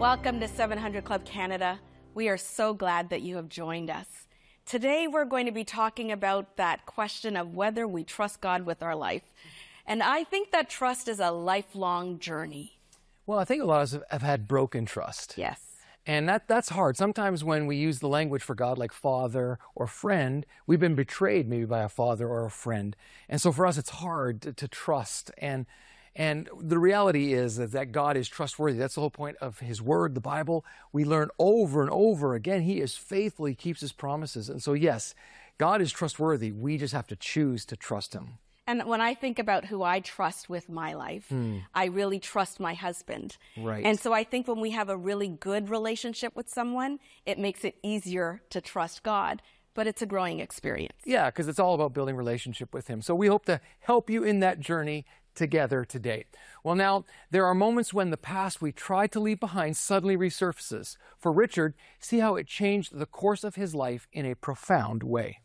Welcome to 700 Club Canada. We are so glad that you have joined us. Today we're going to be talking about that question of whether we trust God with our life. And I think that trust is a lifelong journey. Well, I think a lot of us have had broken trust. Yes. And that's hard. Sometimes when we use the language for God like father or friend, we've been betrayed maybe by a father or a friend. And so for us, it's hard to trust. And the reality is that God is trustworthy. That's the whole point of His Word, the Bible. We learn over and over again, He is faithful, He keeps His promises. And so yes, God is trustworthy. We just have to choose to trust Him. And when I think about who I trust with my life, I really trust my husband. Right. And so I think when we have a really good relationship with someone, it makes it easier to trust God. But it's a growing experience. Yeah, because it's all about building relationship with Him. So we hope to help you in that journey together today. Well, now, there are moments when the past we tried to leave behind suddenly resurfaces. For Richard, see how it changed the course of his life in a profound way.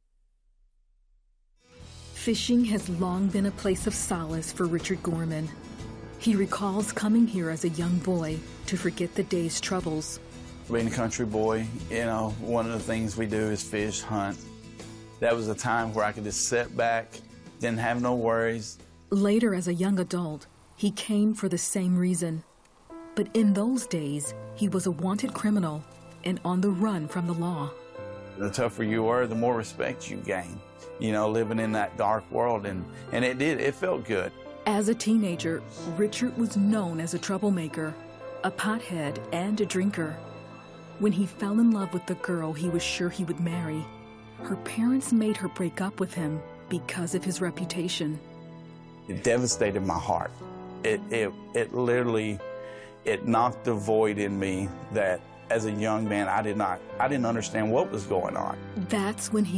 Fishing has long been a place of solace for Richard Gorman. He recalls coming here as a young boy to forget the day's troubles. Being a country boy, one of the things we do is fish, hunt. That was a time where I could just sit back, didn't have no worries. Later, as a young adult, he came for the same reason. But in those days, he was a wanted criminal and on the run from the law. The tougher you were, the more respect you gained, living in that dark world, and it felt good. As a teenager, Richard was known as a troublemaker, a pothead, and a drinker. When he fell in love with the girl he was sure he would marry, her parents made her break up with him because of his reputation. It devastated my heart. It literally knocked the void in me that as a young man I didn't understand what was going on. That's when he